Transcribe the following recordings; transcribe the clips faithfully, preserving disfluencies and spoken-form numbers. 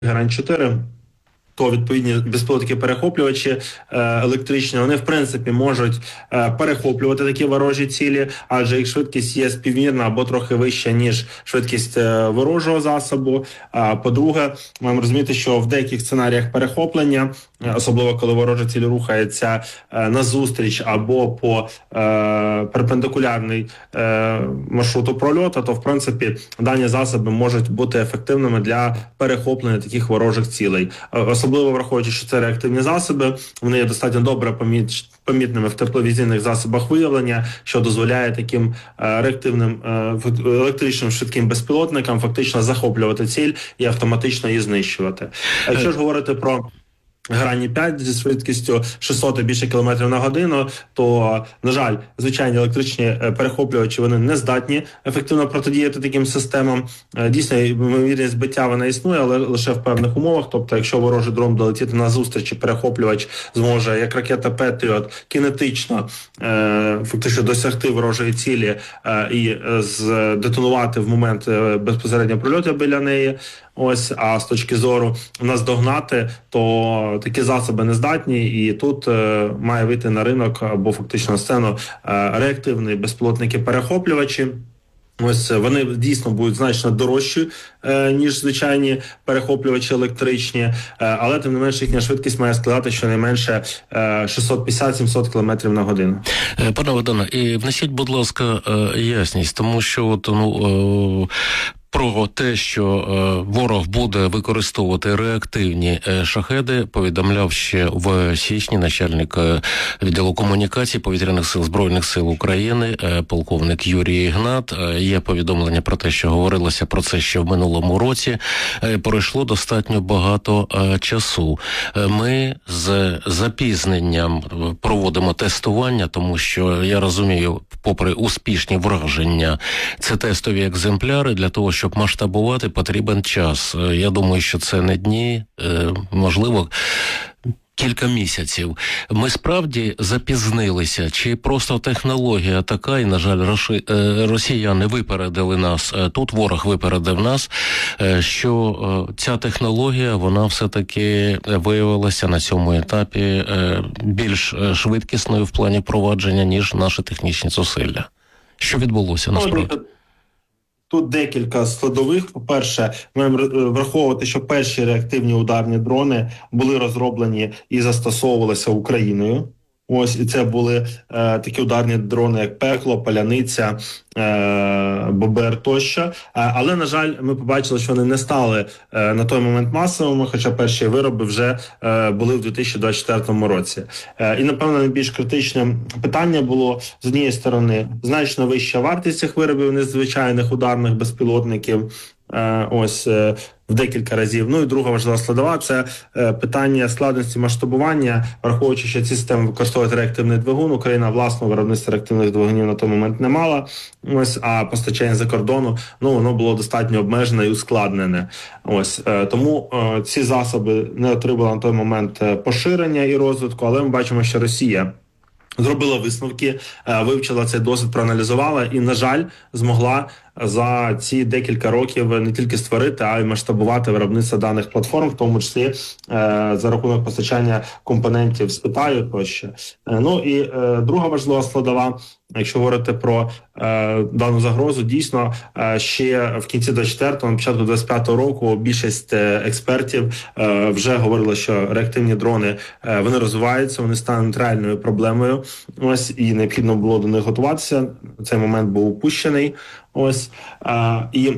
Грань чотири, то відповідні безпілотники-перехоплювачі е, електричні, вони в принципі можуть е, перехоплювати такі ворожі цілі, адже їх швидкість є співмірна або трохи вища, ніж швидкість е, ворожого засобу. А по-друге, маємо розуміти, що в деяких сценаріях перехоплення, е, особливо коли ворожа ціль рухається е, назустріч або по е, перпендикулярний е, маршруту прольоту, то в принципі дані засоби можуть бути ефективними для перехоплення таких ворожих цілей. Особливо враховуючи, що це реактивні засоби, вони є достатньо добре поміч, помітними в тепловізійних засобах виявлення, що дозволяє таким е, реактивним е, електричним швидким безпілотникам фактично захоплювати ціль і автоматично її знищувати. Якщо ж говорити про Грані п'ять зі швидкістю шістсот і більше кілометрів на годину, то, на жаль, звичайні електричні перехоплювачі, вони не здатні ефективно протидіяти таким системам. Дійсно, ймовірність збиття вона існує, але лише в певних умовах. Тобто, якщо ворожий дрон долетіти на зустріч, перехоплювач зможе, як ракета Петріот, кінетично фактично досягти ворожої цілі і здетонувати в момент безпосередньо прольоту біля неї. Ось, а з точки зору нас догнати, то такі засоби не здатні, і тут е, має вийти на ринок або фактично на сцену е, реактивні безпілотники-перехоплювачі. Ось вони дійсно будуть значно дорожчі, е, ніж звичайні перехоплювачі електричні, е, але тим не менше їхня швидкість має складати щонайменше е, шістсот п'ятдесят - сімсот кілометрів на годину. Пане Богдане, і внесіть, будь ласка, ясність, тому що от, ну, про те, що е, ворог буде використовувати реактивні е, шахеди, повідомляв ще в січні начальник е, відділу комунікацій Повітряних сил Збройних сил України, е, полковник Юрій Ігнат. Е, є повідомлення про те, що говорилося про це ще в минулому році. Е, пройшло достатньо багато е, часу. Е, ми з запізненням проводимо тестування, тому що, я розумію, попри успішні враження, це тестові екземпляри. Для того, щоб масштабувати, потрібен час. Я думаю, що це не дні, можливо, кілька місяців. Ми справді запізнилися? Чи просто технологія така, і, на жаль, росіяни випередили нас, тут ворог випередив нас, що ця технологія, вона все-таки виявилася на цьому етапі більш швидкісною в плані провадження, ніж наші технічні зусилля? Що відбулося насправді? Тут декілька складових. По-перше, ми маємо враховувати, що перші реактивні ударні дрони були розроблені і застосовувалися Україною. Ось, і це були е, такі ударні дрони, як Пекло, Паляниця, е, Бобер тощо. Е, але, на жаль, ми побачили, що вони не стали е, на той момент масовими, хоча перші вироби вже е, були в дві тисячі двадцять четвертому році. Е, і, напевно, найбільш критичним питання було, з однієї сторони, значно вища вартість цих виробів незвичайних ударних безпілотників. Е, ось, е, в декілька разів. Ну і друга важлива складова – це е, питання складності масштабування, враховуючи, що ці системи використовують реактивний двигун. Україна власного виробництва реактивних двигунів на той момент не мала. Ось, а постачання за кордону, ну, воно було достатньо обмежене і ускладнене. Ось, е, тому е, ці засоби не отримали на той момент поширення і розвитку, але ми бачимо, що Росія зробила висновки, вивчила цей досвід, проаналізувала і, на жаль, змогла за ці декілька років не тільки створити, а й масштабувати виробництво даних платформ, в тому числі е, за рахунок постачання компонентів з Китаю тощо. Е, ну і е, друга важлива складова, якщо говорити про е, дану загрозу, дійсно, е, ще в кінці двадцять четвертого, на початку двадцять п'ятого року більшість експертів е, вже говорили, що реактивні дрони, е, вони розвиваються, вони стануть реальною проблемою. Ось, і необхідно було до них готуватися. Цей момент був упущений. Ось, а, і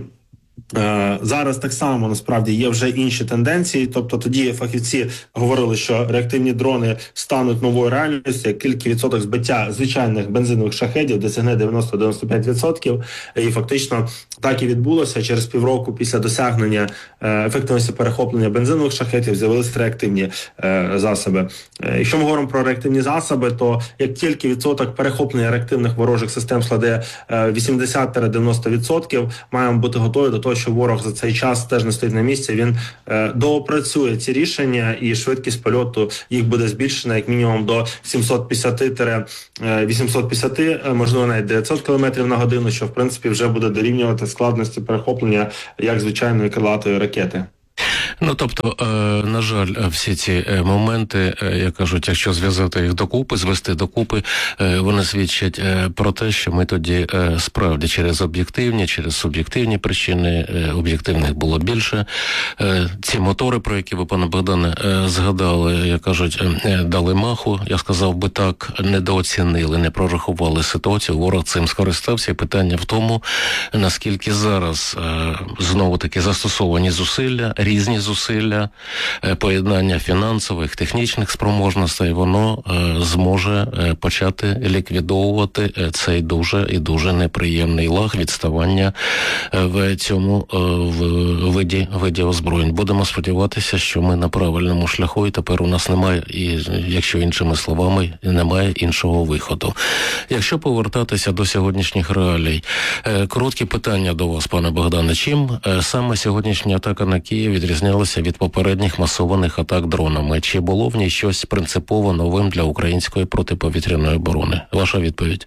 а, зараз так само, насправді, є вже інші тенденції. Тобто тоді фахівці говорили, що реактивні дрони стануть новою реальністю, як тільки відсоток збиття звичайних бензинових шахедів досягне дев'яносто - дев'яносто п'ять відсотків. І фактично так і відбулося. Через півроку після досягнення е, ефективності перехоплення бензинових шахедів з'явилися реактивні е, засоби. Е, якщо ми говоримо про реактивні засоби, то як тільки відсоток перехоплення реактивних ворожих систем складе е, вісімдесят - дев'яносто відсотків, маємо бути готові до того, що ворог за цей час теж не стоїть на місці. Він е, доопрацює ці рішення, і швидкість польоту їх буде збільшена як мінімум до сімсот п'ятдесят - вісімсот п'ятдесят, можливо, навіть дев'ятсот кілометрів на годину, що, в принципі, вже буде дорівнювати складності перехоплення як звичайної крилатої ракети. Ну, тобто, е, на жаль, всі ці е, моменти, е, як кажуть, якщо зв'язати їх докупи, звести докупи, е, вони свідчать е, про те, що ми тоді е, справді через об'єктивні, через суб'єктивні причини, е, об'єктивних було більше. Е, ці мотори, про які ви, пане Богдане, е, згадали, як кажуть, е, дали маху, я сказав би так, недооцінили, не прорахували ситуацію, ворог цим скористався. І питання в тому, наскільки зараз е, знову-таки застосовані зусилля, різні зусилля, поєднання фінансових, технічних спроможностей, воно е, зможе е, почати ліквідовувати е, цей дуже і дуже неприємний лаг відставання е, в цьому е, в виді, виді озброєнь. Будемо сподіватися, що ми на правильному шляху, і тепер у нас немає, і якщо іншими словами, немає іншого виходу. Якщо повертатися до сьогоднішніх реалій, е, короткі питання до вас, пане Богдане. Чим е, саме сьогоднішня атака на Київ відрізнялася від попередніх масованих атак дронами? Чи було в ній щось принципово новим для української протиповітряної оборони? Ваша відповідь.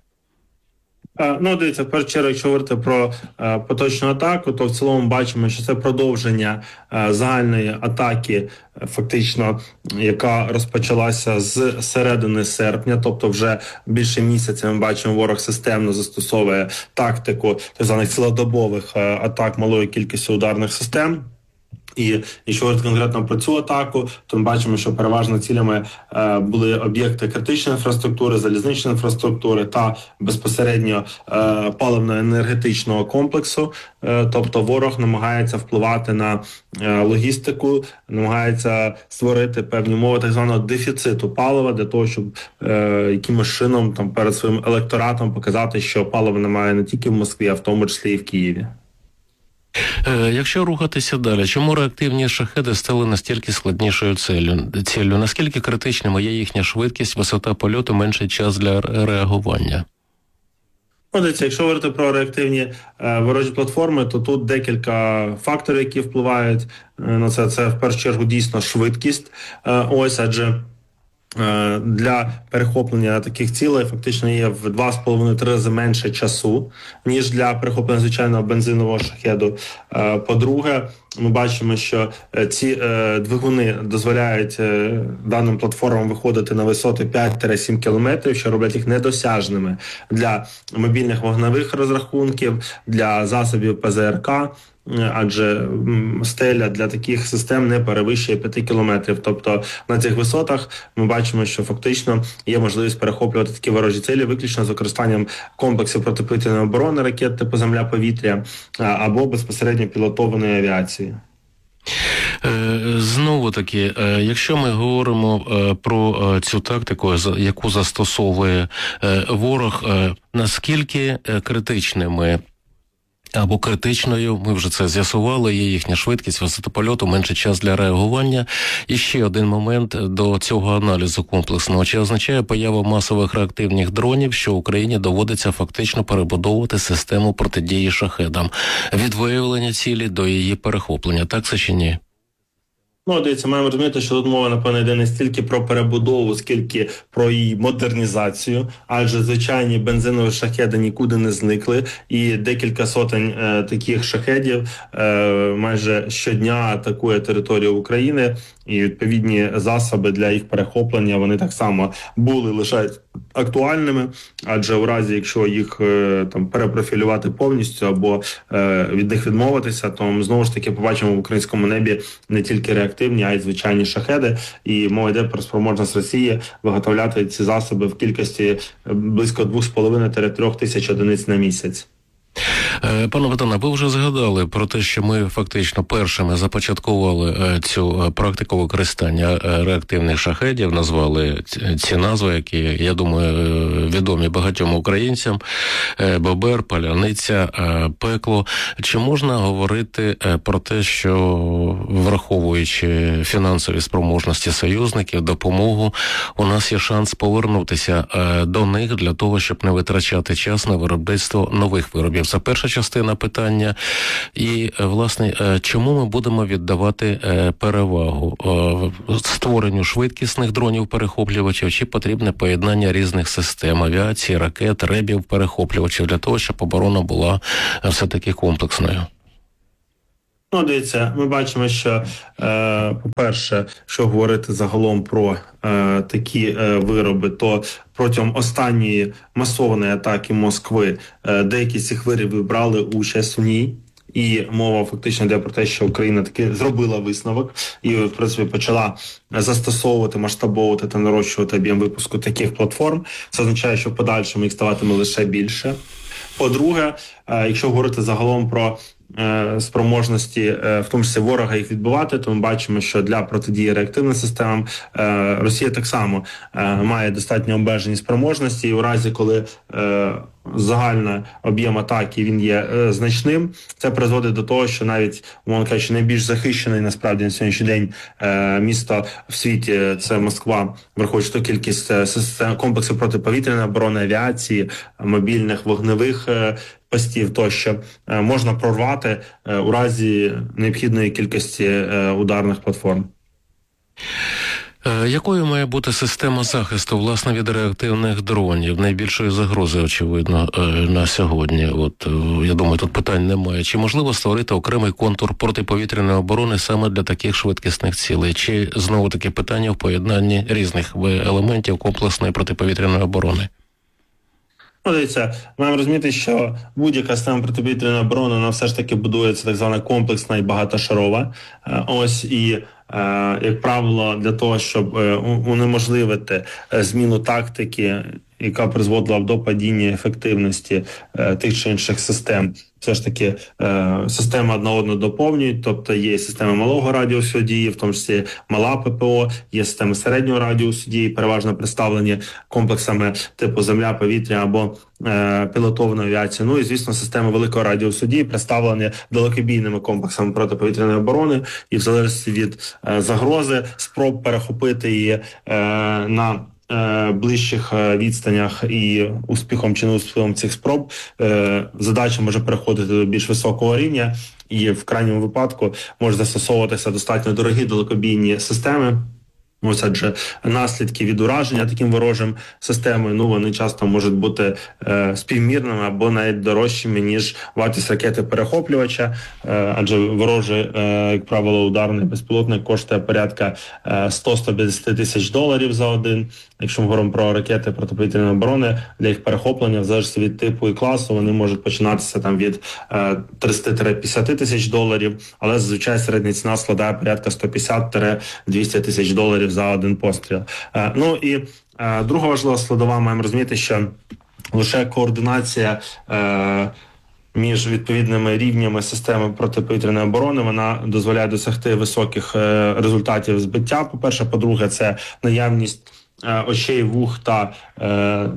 Ну, дивіться, в першу чергу, якщо говорити про е, поточну атаку, то в цілому бачимо, що це продовження е, загальної атаки, е, фактично, яка розпочалася з середини серпня, тобто вже більше місяця ми бачимо, ворог системно застосовує тактику так званих цілодобових е, атак малої кількості ударних систем. І якщо говорити конкретно про цю атаку, то ми бачимо, що переважно цілями е, були об'єкти критичної інфраструктури, залізничної інфраструктури та безпосередньо е, паливно-енергетичного комплексу. Е, тобто ворог намагається впливати на е, логістику, намагається створити певні умови так званого дефіциту палива для того, щоб е, якимось чином там перед своїм електоратом показати, що палива немає не тільки в Москві, а в тому числі і в Києві. Якщо рухатися далі, чому реактивні шахеди стали настільки складнішою ціллю? ціллю? Наскільки критичними є їхня швидкість, висота польоту, менший час для реагування? Ну, дивіться, якщо говорити про реактивні е, ворожі платформи, то тут декілька факторів, які впливають е, на це. Це в першу чергу дійсно швидкість. Е, ось, адже для перехоплення таких цілей фактично є в два з половиною-три рази менше часу, ніж для перехоплення звичайного бензинового шахеду. По-друге, ми бачимо, що ці двигуни дозволяють даним платформам виходити на висоти п'ять-сім кілометрів, що роблять їх недосяжними для мобільних вогневих розрахунків, для засобів Пе Зе Ер Ка. Адже стеля для таких систем не перевищує п'ять кілометрів. Тобто на цих висотах ми бачимо, що фактично є можливість перехоплювати такі ворожі цілі виключно з використанням комплексів протиповітряної оборони ракет типу земля-повітря або безпосередньо пілотованої авіації. Знову таки, якщо ми говоримо про цю тактику, яку застосовує ворог, наскільки критичними або критичною, ми вже це з'ясували, є їхня швидкість, висота польоту, менший час для реагування. І ще один момент до цього аналізу комплексного. Чи означає поява масових реактивних дронів, що Україні доводиться фактично перебудовувати систему протидії шахедам? Від виявлення цілі до її перехоплення. Так це чи ні? Ну, дивіться, маємо розуміти, що тут мова, напевно, йде не стільки про перебудову, скільки про її модернізацію, адже звичайні бензинові шахеди нікуди не зникли, і декілька сотень е, таких шахедів е, майже щодня атакує територію України, і відповідні засоби для їх перехоплення, вони так само були, лишають актуальними, адже у разі, якщо їх е, там перепрофілювати повністю або е, від них відмовитися, то ми знову ж таки побачимо в українському небі не тільки реактивні, а й звичайні шахеди. І мова йде про спроможність Росії виготовляти ці засоби в кількості близько дві з половиною до трьох тисяч одиниць на місяць. Пане Богдане, ви вже згадали про те, що ми фактично першими започаткували цю практику використання реактивних шахедів, назвали ці назви, які, я думаю, відомі багатьом українцям: Бобер, Паляниця, Пекло. Чи можна говорити про те, що, враховуючи фінансові спроможності союзників, допомогу, у нас є шанс повернутися до них для того, щоб не витрачати час на виробництво нових виробів? Це перша частина питання. І, власне, чому ми будемо віддавати перевагу створенню швидкісних дронів-перехоплювачів, чи потрібне поєднання різних систем авіації, ракет, ребів, перехоплювачів для того, щоб оборона була все-таки комплексною? Ну, дивіться, ми бачимо, що, е, по-перше, якщо говорити загалом про е, такі е, вироби, то протягом останньої масованої атаки Москви е, деякі з цих виробів брали участь в ній. І мова фактично йде про те, що Україна таки зробила висновок і, в принципі, почала застосовувати, масштабовувати та нарощувати об'єм випуску таких платформ. Це означає, що в подальшому їх ставатиме лише більше. По-друге, е, якщо говорити загалом про е, спроможності, е, в тому числі ворога їх відбивати, то ми бачимо, що для протидії реактивним системам е, Росія так само е, має достатньо обмежені спроможності, і у разі, коли е, загальний об'єм атаки він є е, значним, це призводить до того, що навіть, умовно кажучи, найбільш захищений насправді на сьогоднішній день е, місто в світі – це Москва, враховуючи ту кількість е, систем, комплексів протиповітряної оборони, авіації, мобільних вогневих е, постів тощо, е, можна прорвати е, у разі необхідної кількості е, ударних платформ. Е, Якою має бути система захисту, власне, від реактивних дронів? Найбільшої загрози, очевидно, е, на сьогодні. От, е, я думаю, тут питань немає. Чи можливо створити окремий контур протиповітряної оборони саме для таких швидкісних цілей? Чи, знову-таки, питання в поєднанні різних елементів комплексної протиповітряної оборони? Ну, дивіться, маємо розуміти, що будь-яка система протиповітряної оборони, вона все ж таки будується так звана комплексна і багатошарова. Е, Ось і, е, як правило, для того, щоб е, у- унеможливити е, зміну тактики, яка призводила б до падіння ефективності е, тих чи інших систем, все ж таки е, системи одна одну доповнюють, тобто є системи малого радіусу дії, в тому числі мала ППО, є системи середнього радіусу дії, переважно представлені комплексами типу земля, повітря або е, пілотовної авіації. Ну і, звісно, системи великого радіусу дії представлені далекобійними комплексами протиповітряної оборони, і в залежності від е, загрози спроб перехопити її е, на е, ближчих е, відстанях і успіхом чи неуспіхом цих спроб е, задача може переходити до більш високого рівня, і в крайньому випадку може застосовуватися достатньо дорогі далекобійні системи. Ось, адже наслідки від ураження таким ворожим системою, ну вони часто можуть бути е, співмірними або навіть дорожчими, ніж вартість ракети перехоплювача, е, адже ворожий, е, як правило, ударний безпілотник коштує порядка е, сто - сто п'ятдесят тисяч доларів за один. Якщо ми говоримо про ракети протиповітряної оборони, для їх перехоплення, в залежності від типу і класу, вони можуть починатися там від е, тридцять - п'ятдесят тисяч доларів, але зазвичай середня ціна складає порядка сто п'ятдесят - двісті тисяч доларів за один постріл. Е, ну і е, друга важлива складова, маємо розуміти, що лише координація е, між відповідними рівнями системи протиповітряної оборони вона дозволяє досягти високих е, результатів збиття. По-перше, по-друге, це наявність е, очей, вух та е,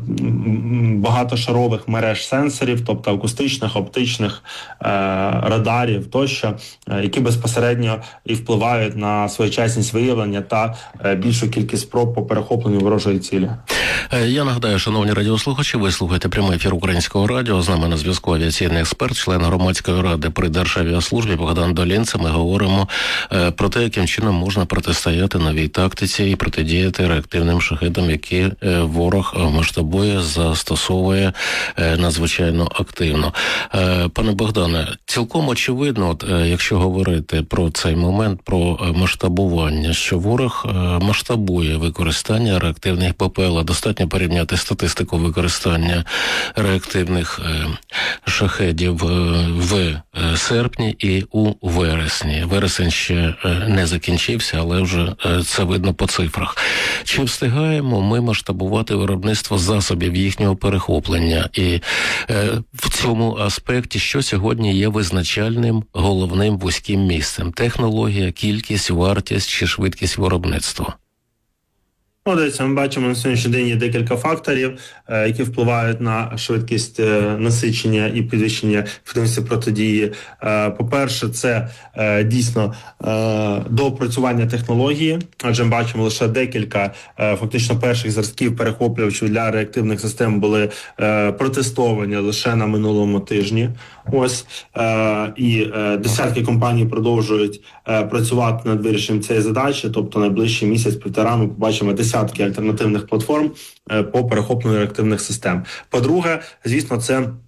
м, багатошарових мереж сенсорів, тобто акустичних, оптичних, е, радарів тощо, е, які безпосередньо і впливають на своєчасність виявлення та е, більшу кількість спроб по перехопленню ворожої цілі. Е, Я нагадаю, шановні радіослухачі, ви слухаєте прямий ефір Українського радіо. З нами на зв'язку авіаційний експерт, член громадської ради при Державіаслужбі Богдан Долінце. Ми говоримо е, про те, яким чином можна протистояти новій тактиці і протидіяти реактивним шахедам, які е, ворог масштабує, застосовує е, надзвичайно активно. Е, пане Богдане, цілком очевидно, от, е, якщо говорити про цей момент, про е, масштабування, що ворог е, масштабує використання реактивних ППЛ. Достатньо порівняти статистику використання реактивних е, шахедів е, в е, серпні і у вересні. Вересень ще е, не закінчився, але вже е, це видно по цифрах. Чи встигаємо ми масштабувати виробництво засобів їхнього перехоплення? І е, в цьому аспекті, що сьогодні є визначальним головним вузьким місцем? Технологія, кількість, вартість чи швидкість виробництва? Ну, дивіться, ми бачимо, на сьогоднішній день є декілька факторів, е, які впливають на швидкість е, насичення і підвищення ефективності протидії. Е, по-перше, це е, дійсно е, доопрацювання технології, адже ми бачимо лише декілька е, фактично перших зразків перехоплювачів для реактивних систем були е, протестовані лише на минулому тижні. Ось е, і е, десятки компаній продовжують е, працювати над вирішенням цієї задачі, тобто найближчий місяць-півтора ми побачимо десятки альтернативних платформ е, по перехопленню реактивних систем. По-друге, звісно, це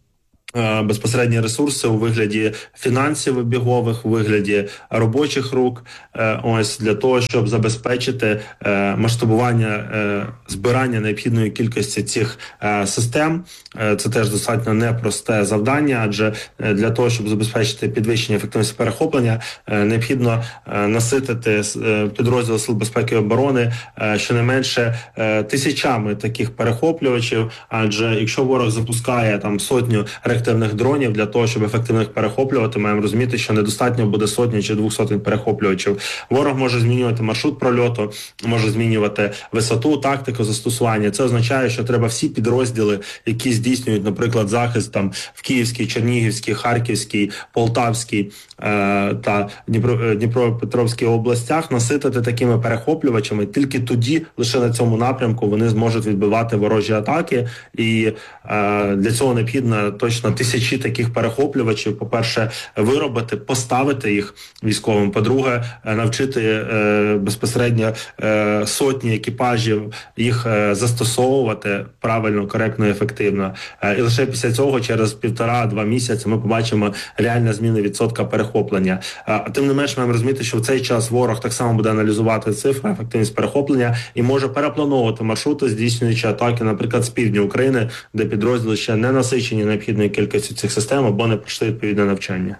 безпосередні ресурси у вигляді фінансів обігових, у вигляді робочих рук, ось для того, щоб забезпечити масштабування збирання необхідної кількості цих систем. Це теж достатньо непросте завдання, адже для того, щоб забезпечити підвищення ефективності перехоплення, необхідно наситити підрозділи Сил безпеки і оборони щонайменше тисячами таких перехоплювачів, адже якщо ворог запускає там сотню реактивних дронів, для того, щоб ефективно їх перехоплювати, маємо розуміти, що недостатньо буде сотні чи двох сотень перехоплювачів. Ворог може змінювати маршрут прольоту, може змінювати висоту, тактику застосування. Це означає, що треба всі підрозділи, які здійснюють, наприклад, захист там в Київській, Чернігівській, Харківській, Полтавській е- та Дніпро- Дніпропетровській областях наситити такими перехоплювачами. Тільки тоді, лише на цьому напрямку, вони зможуть відбивати ворожі атаки. І е- для цього необхідно точно тисячі таких перехоплювачів, по-перше, виробити, поставити їх військовим, по-друге, навчити е, безпосередньо е, сотні екіпажів їх е, застосовувати правильно, коректно, ефективно. Е, і лише після цього, через півтора-два місяці, ми побачимо реальну зміну відсотка перехоплення. А е, тим не менш, маємо розуміти, що в цей час ворог так само буде аналізувати цифри, ефективність перехоплення і може переплановувати маршрути, здійснюючи атаки, наприклад, з півдня України, де підрозділи ще не насичені необхідною кількістю цих систем або не пройшли відповідне навчання.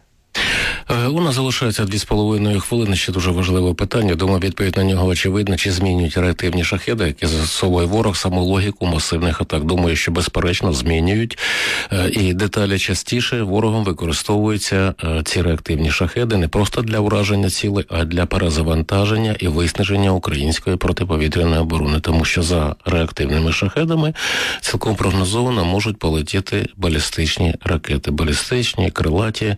У нас залишається дві з половиною хвилини. Ще дуже важливе питання. Думаю, відповідь на нього очевидно. Чи змінюють реактивні шахеди, які застосовує ворог, саму логіку масивних атак? Думаю, що безперечно змінюють. І деталі частіше ворогом використовуються ці реактивні шахеди не просто для ураження цілей, а для перезавантаження і виснаження української протиповітряної оборони. Тому що за реактивними шахедами цілком прогнозовано можуть полетіти балістичні ракети. Балістичні, крилаті.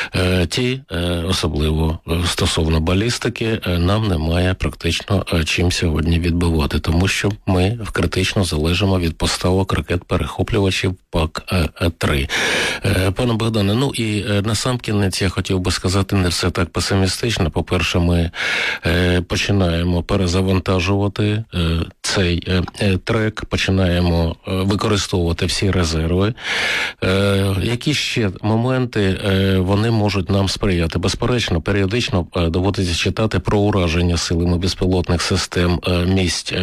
Ті, особливо стосовно балістики, нам немає практично чим сьогодні відбивати, тому що ми критично залежимо від поставок ракет-перехоплювачів ПАК-три. Пане Богдане, ну і насамкінець я хотів би сказати, не все так песимістично. По-перше, ми починаємо перезавантажувати цей трек, починаємо використовувати всі резерви. Які ще моменти вони можуть нам сприяти? Безперечно, періодично доводиться читати про ураження силами безпілотних систем місць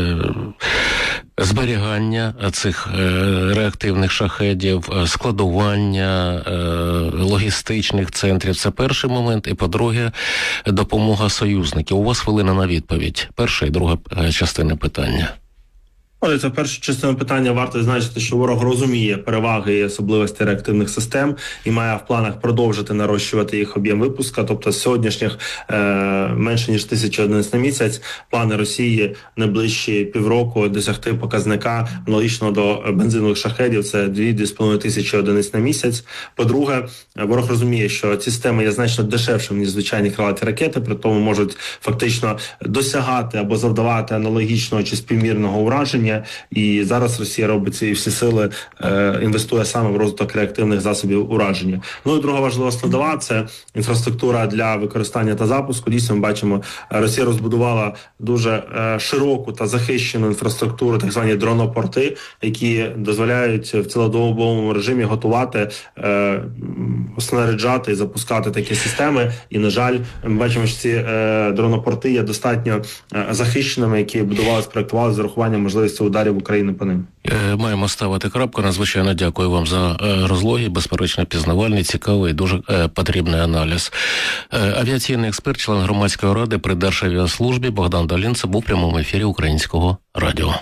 зберігання цих реактивних шахедів, складування логістичних центрів. Це перший момент. І, по-друге, допомога союзників. У вас хвилина на відповідь. Перша і друга частина питання. Це перша частина питання. Варто зазначити, що ворог розуміє переваги і особливості реактивних систем і має в планах продовжити нарощувати їх об'єм випуска. Тобто з сьогоднішніх е, менше ніж тисяча одиниць на місяць плани Росії найближчі півроку досягти показника аналогічно до бензинових шахедів. Це дві-дві з половиною тисячі одиниць на місяць. По-друге, ворог розуміє, що ці системи є значно дешевшими, ніж звичайні крилаті ракети, при тому можуть фактично досягати або завдавати аналогічного чи співмірного ураження. І зараз Росія робить ці всі сили, е, інвестує саме в розвиток реактивних засобів ураження. Ну і друга важлива складова – це інфраструктура для використання та запуску. Дійсно, ми бачимо, Росія розбудувала дуже е, широку та захищену інфраструктуру, так звані дронопорти, які дозволяють в цілодобовому режимі готувати, е, снаряджати і запускати такі системи. І, на жаль, ми бачимо, що ці е, дронопорти є достатньо е, захищеними, які будувалися, проєктувалися з урахуванням можливості ударів України по ним. Маємо ставити крапку. Надзвичайно дякую вам за розлоги, безперечно пізнавальний, цікавий і дуже потрібний аналіз. Авіаційний експерт, член громадської ради при Державіаслужбі Богдан Долін. Це був в прямому ефірі Українського радіо.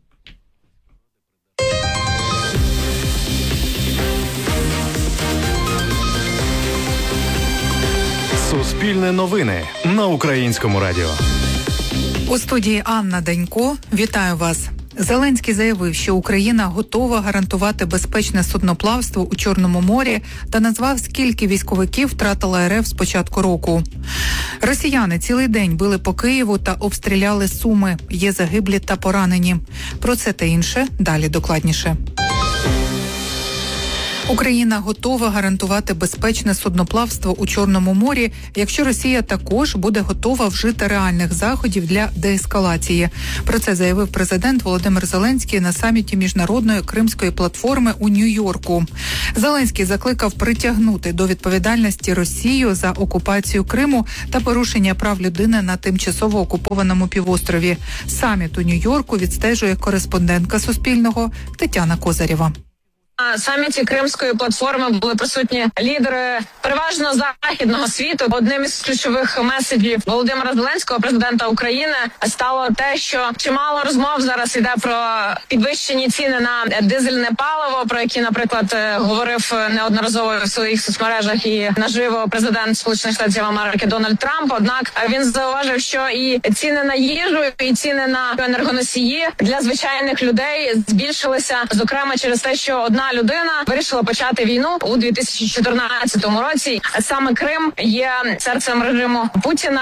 Суспільне новини на Українському радіо. У студії Анна Данько. Вітаю вас. Зеленський заявив, що Україна готова гарантувати безпечне судноплавство у Чорному морі та назвав, скільки військовиків втратила РФ з початку року. Росіяни цілий день били по Києву та обстріляли Суми. Є загиблі та поранені. Про це та інше далі докладніше. Україна готова гарантувати безпечне судноплавство у Чорному морі, якщо Росія також буде готова вжити реальних заходів для деескалації. Про це заявив президент Володимир Зеленський на саміті Міжнародної Кримської платформи у Нью-Йорку. Зеленський закликав притягнути до відповідальності Росію за окупацію Криму та порушення прав людини на тимчасово окупованому півострові. Саміт у Нью-Йорку відстежує кореспондентка Суспільного Тетяна Козарєва. На саміті Кримської платформи були присутні лідери переважно західного світу. Одним із ключових меседжів Володимира Зеленського, президента України, стало те, що чимало розмов зараз йде про підвищені ціни на дизельне паливо, про які, наприклад, говорив неодноразово в своїх соцмережах і наживо президент Сполучених Штатів Америки Дональд Трамп. Однак він зауважив, що і ціни на їжу, і ціни на енергоносії для звичайних людей збільшилися, зокрема через те, що одна людина вирішила почати війну у дві тисячі чотирнадцятому році. Саме Крим є серцем режиму Путіна.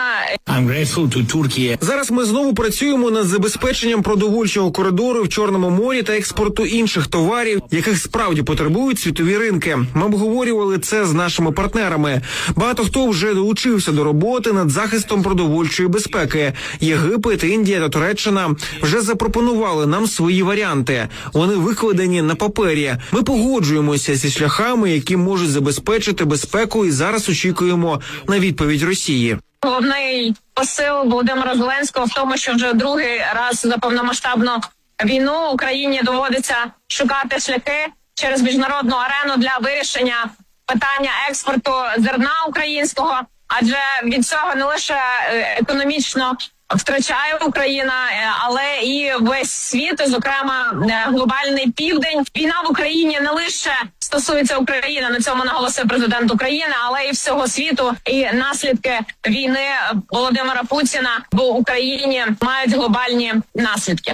Зараз ми знову працюємо над забезпеченням продовольчого коридору в Чорному морі та експорту інших товарів, яких справді потребують світові ринки. Ми обговорювали це з нашими партнерами. Багато хто вже долучився до роботи над захистом продовольчої безпеки. Єгипет, Індія та Туреччина вже запропонували нам свої варіанти. Вони викладені на папері. Ми погоджуємося зі шляхами, які можуть забезпечити безпеку, і зараз очікуємо на відповідь Росії. Головний посил Володимира Зеленського в тому, що вже другий раз за повномасштабну війну Україні доводиться шукати шляхи через міжнародну арену для вирішення питання експорту зерна українського, адже від цього не лише економічно втрачає Україна, але і весь світ, зокрема глобальний південь. Війна в Україні не лише стосується України, на цьому наголосив президент України, але і всього світу. І наслідки війни Володимира Путіна в Україні мають глобальні наслідки.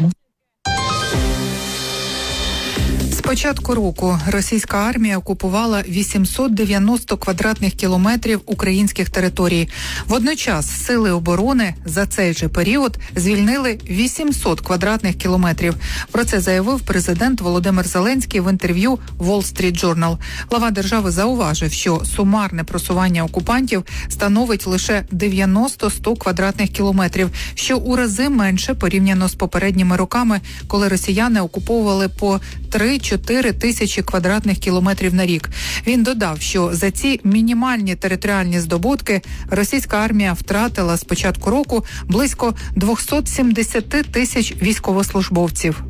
З початку року російська армія окупувала вісімсот дев'яносто квадратних кілометрів українських територій. Водночас сили оборони за цей же період звільнили вісімсот квадратних кілометрів. Про це заявив президент Володимир Зеленський в інтерв'ю Wall Street Journal. Глава держави зауважив, що сумарне просування окупантів становить лише дев'яносто-сто квадратних кілометрів, що у рази менше порівняно з попередніми роками, коли росіяни окуповували по три-чотири тисячі квадратних кілометрів на рік. Він додав, що за ці мінімальні територіальні здобутки російська армія втратила з початку року близько двісті сімдесят тисяч військовослужбовців.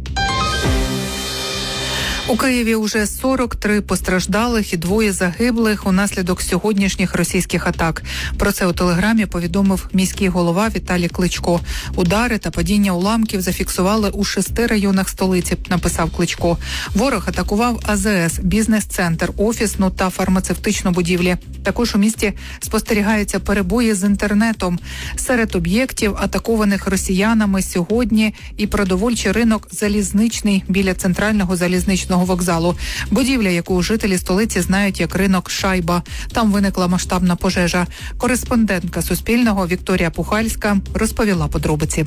У Києві уже сорок три постраждалих і двоє загиблих унаслідок сьогоднішніх російських атак. Про це у телеграмі повідомив міський голова Віталій Кличко. Удари та падіння уламків зафіксували у шести районах столиці, написав Кличко. Ворог атакував А Зе Ес, бізнес-центр, офісну та фармацевтичну будівлі. Також у місті спостерігаються перебої з інтернетом. Серед об'єктів, атакованих росіянами сьогодні, і продовольчий ринок «Залізничний» біля центрального залізничного вокзалу. Будівля, яку жителі столиці знають як ринок «Шайба». Там виникла масштабна пожежа. Кореспондентка Суспільного Вікторія Пухальська розповіла подробиці.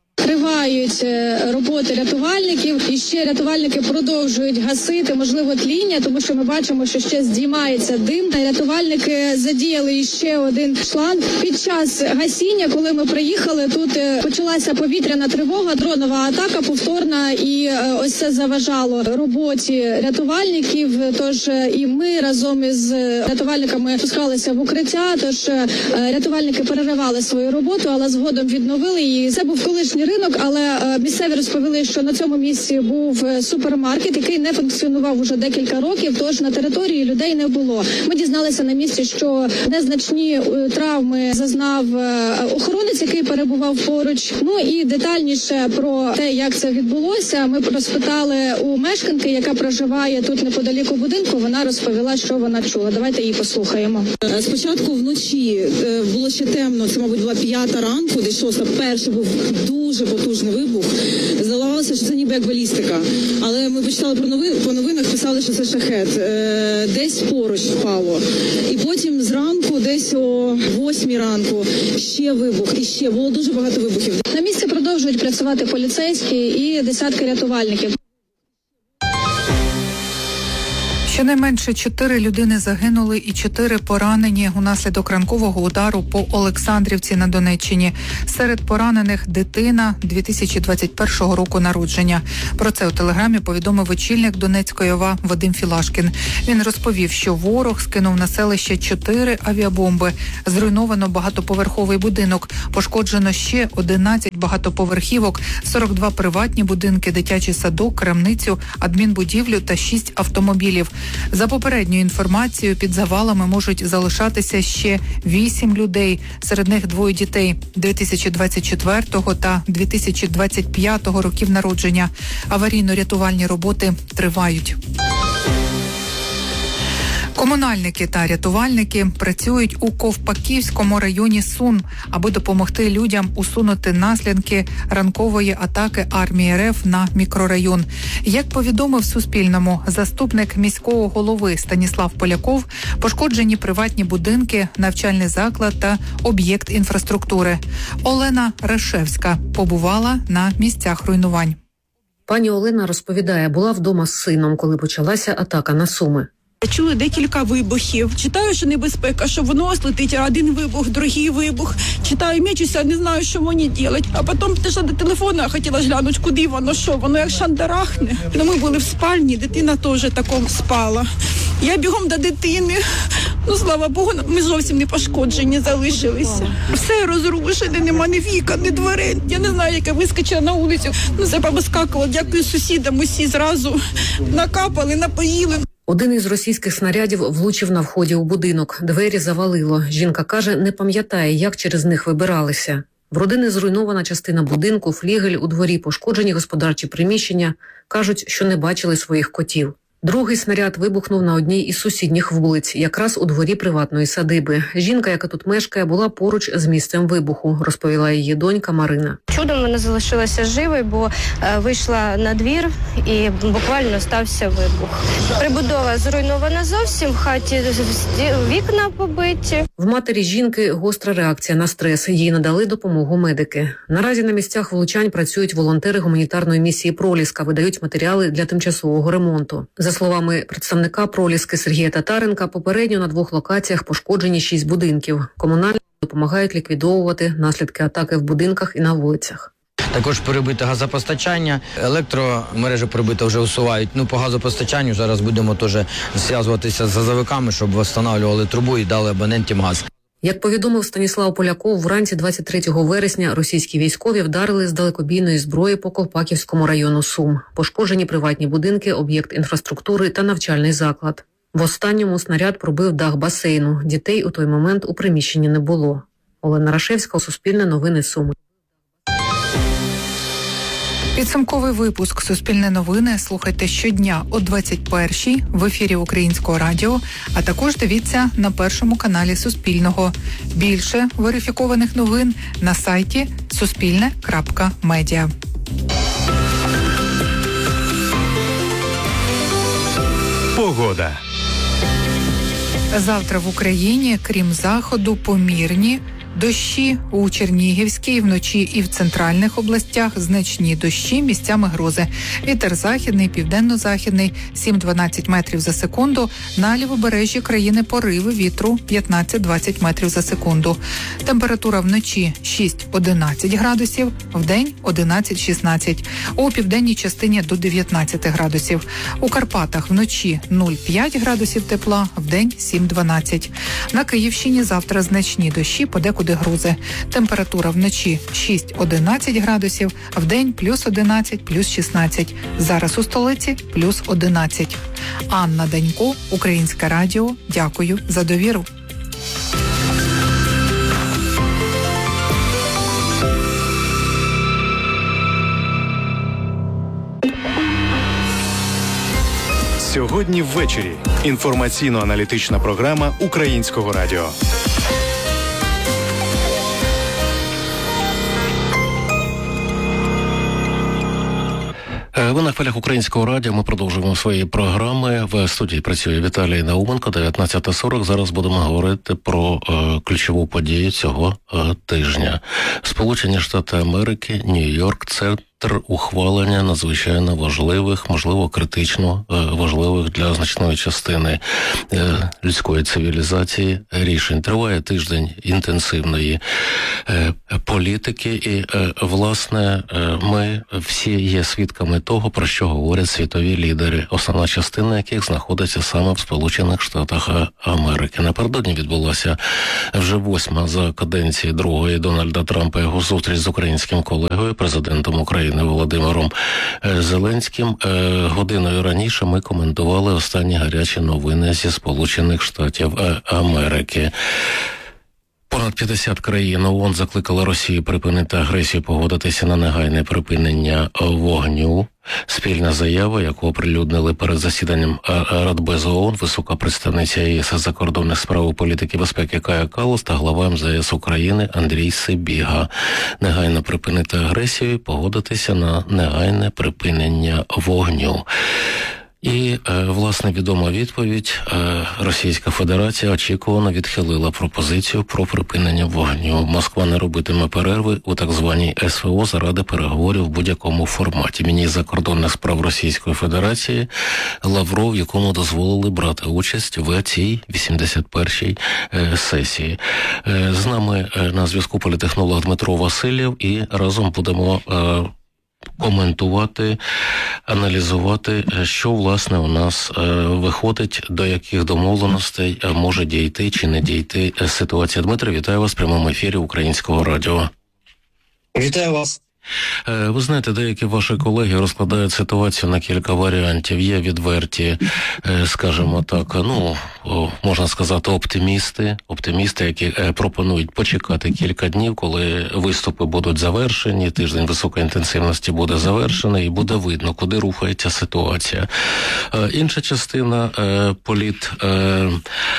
Тривають роботи рятувальників, і ще рятувальники продовжують гасити, можливо, тління, тому що ми бачимо, що ще здіймається дим. Рятувальники задіяли ще один шланг. Під час гасіння, коли ми приїхали, тут почалася повітряна тривога, дронова атака повторна, і ось це заважало роботі рятувальників. Тож і ми разом із рятувальниками спускалися в укриття, тож рятувальники переривали свою роботу, але згодом відновили її. Це був колишній ринок, але місцеві розповіли, що на цьому місці був супермаркет, який не функціонував уже декілька років, тож на території людей не було. Ми дізналися на місці, що незначні травми зазнав охоронець, який перебував поруч. Ну і детальніше про те, як це відбулося, ми розпитали у мешканки, яка проживає тут неподалік у будинку. Вона розповіла, що вона чула. Давайте її послухаємо. Спочатку вночі було ще темно, це, мабуть, була п'ята ранку, десь шоста. Перший був дуже потужний вибух. Здавалося, що це ніби як балістика. Але ми почитали про новин, по новинах, писали, що це шахет. Е, десь поруч впало. І потім зранку, десь о восьмій ранку, ще вибух. І ще було дуже багато вибухів. На місці продовжують працювати поліцейські і десятки рятувальників. Щонайменше чотири людини загинули і чотири поранені унаслідок ранкового удару по Олександрівці на Донеччині. Серед поранених дитина дві тисячі двадцять першого року народження. Про це у телеграмі повідомив очільник Донецької ОВА Вадим Філашкін. Він розповів, що ворог скинув на селище чотири авіабомби. Зруйновано багатоповерховий будинок. Пошкоджено ще одинадцять багатоповерхівок, сорок два приватні будинки, дитячий садок, крамницю, адмінбудівлю та шість автомобілів. За попередньою інформацією, під завалами можуть залишатися ще вісім людей. Серед них двоє дітей дві тисячі двадцять четвертого та дві тисячі двадцять п'ятого років народження. Аварійно-рятувальні роботи тривають. Комунальники та рятувальники працюють у Ковпаківському районі Сум, аби допомогти людям усунути наслідки ранкової атаки армії РФ на мікрорайон. Як повідомив Суспільному заступник міського голови Станіслав Поляков, пошкоджені приватні будинки, навчальний заклад та об'єкт інфраструктури. Олена Решевська побувала на місцях руйнувань. Пані Олена розповідає, була вдома з сином, коли почалася атака на Суми. Я чула декілька вибухів. Читаю, що небезпека, що воно летить, один вибух, другий вибух. Читаю, мечуся, не знаю, що мені робити. А потім пішла до телефону, я хотіла глянути, куди воно, що, воно як шандарахне. Ну, ми були в спальні, дитина теж таком спала. Я бігом до дитини. Ну, слава Богу, ми зовсім не пошкоджені залишилися. Все розрушене, нема ні вікон, ні дверей. Я не знаю, як я вискочила на вулицю. Ну, це повискакувала. Дякую сусідам, усі зразу накапали, напоїли. Один із російських снарядів влучив на вході у будинок. Двері завалило. Жінка каже, не пам'ятає, як через них вибиралися. В родини зруйнована частина будинку, флігель, у дворі пошкоджені господарчі приміщення. Кажуть, що не бачили своїх котів. Другий снаряд вибухнув на одній із сусідніх вулиць, якраз у дворі приватної садиби. Жінка, яка тут мешкає, була поруч з місцем вибуху, розповіла її донька Марина. Чудом вона залишилася живою, бо е, вийшла на двір і буквально стався вибух. Прибудова зруйнована зовсім, в хаті вікна побиті. В матері жінки гостра реакція на стрес. Їй надали допомогу медики. Наразі на місцях влучань працюють волонтери гуманітарної місії «Проліска», видають матеріали для тимчасового ремонту. За словами представника «Проліски» Сергія Татаренка, попередньо на двох локаціях пошкоджені шість будинків. Комунальники допомагають ліквідовувати наслідки атаки в будинках і на вулицях. Також перебите газопостачання, електромережі перебите вже усувають. Ну, по газопостачанню зараз будемо теж зв'язуватися з газовиками, щоб встановлювали трубу і дали абонентам газ. Як повідомив Станіслав Поляков, вранці двадцять третього вересня російські військові вдарили з далекобійної зброї по Ковпаківському району Сум. Пошкоджені приватні будинки, об'єкт інфраструктури та навчальний заклад. В останньому снаряд пробив дах басейну. Дітей у той момент у приміщенні не було. Олена Рашевська, Суспільне новини, Суми. Підсумковий випуск «Суспільне новини» слухайте щодня о двадцять першій в ефірі Українського радіо, а також дивіться на першому каналі Суспільного. Більше верифікованих новин на сайті суспільне крапка медіа. Погода. Завтра в Україні, крім заходу, помірні дощі у Чернігівській, вночі і в центральних областях, значні дощі, місцями грози. Вітер західний, південно-західний сім-дванадцять метрів за секунду. На лівобережжі країни пориви вітру п'ятнадцять-двадцять метрів за секунду. Температура вночі шість-одинадцять градусів, вдень одинадцять-шістнадцять. У південній частині до дев'ятнадцять градусів. У Карпатах вночі нуль-п'ять градусів тепла, вдень сім-дванадцять. На Київщині завтра значні дощі, подекуди де грози. Температура вночі шість-одинадцять градусів, вдень плюс одинадцять, плюс шістнадцять. Зараз у столиці плюс одинадцять. Анна Данько, Українське радіо. Дякую за довіру. Сьогодні ввечері. Інформаційно-аналітична програма Українського радіо. Ви на хвилях Українського радіо. Ми продовжуємо свої програми. В студії працює Віталій Науменко. дев'ятнадцята сорок. Зараз будемо говорити про е, ключову подію цього е, тижня. Сполучені Штати Америки, Нью-Йорк – це спектр ухвалення надзвичайно важливих, можливо, критично важливих для значної частини людської цивілізації рішень. Триває тиждень інтенсивної політики і, власне, ми всі є свідками того, про що говорять світові лідери, основна частина яких знаходиться саме в Сполучених Штатах Америки. Напередодні відбулася вже восьма за каденції другої Дональда Трампа його зустріч з українським колегою, президентом України Володимиром Зеленським. Годиною раніше ми коментували останні гарячі новини зі Сполучених Штатів Америки. Понад п'ятдесят країн ООН закликали Росію припинити агресію, погодитися на негайне припинення вогню. Спільна заява, яку оприлюднили перед засіданням Радбезу ООН, висока представниця ЄС з закордонних справ і політики безпеки Кая Каллас та глава ем зе ес України Андрій Сибіга. Негайно припинити агресію, погодитися на негайне припинення вогню. І, власне, відома відповідь. Російська Федерація очікувано відхилила пропозицію про припинення вогню. Москва не робитиме перерви у так званій ес ве о заради переговорів в будь-якому форматі. Міністр закордонних справ Російської Федерації Лавров, якому дозволили брати участь в цій вісімдесят першій сесії. З нами на зв'язку політехнолог Дмитро Васильєв, і разом будемо коментувати, аналізувати, що, власне, у нас е, виходить, до яких домовленостей може дійти чи не дійти ситуація. Дмитро, вітаю вас в прямому ефірі Українського радіо. Вітаю вас. Е, ви знаєте, деякі ваші колеги розкладають ситуацію на кілька варіантів. Є відверті, е, скажімо так, ну, о, можна сказати, оптимісти, оптимісти, які е, пропонують почекати кілька днів, коли виступи будуть завершені, тиждень високої інтенсивності буде завершений, і буде видно, куди рухається ситуація. Е, інша частина е, політ... Е,